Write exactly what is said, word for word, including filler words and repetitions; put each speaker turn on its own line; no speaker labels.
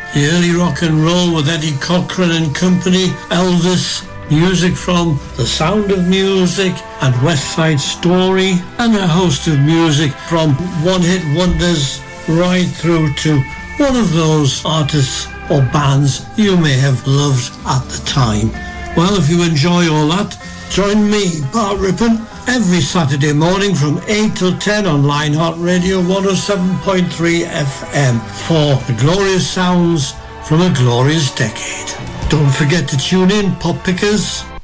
the early rock and roll with Eddie Cochran and Company, Elvis, music from The Sound of Music and West Side Story, and a host of music from one-hit wonders right through to one of those artists or bands you may have loved at the time. Well, if you enjoy all that, join me, Bart Rippon, every Saturday morning from eight till ten on Lionheart Radio one oh seven point three F M for the glorious sounds from a glorious decade. Don't forget to tune in, pop pickers.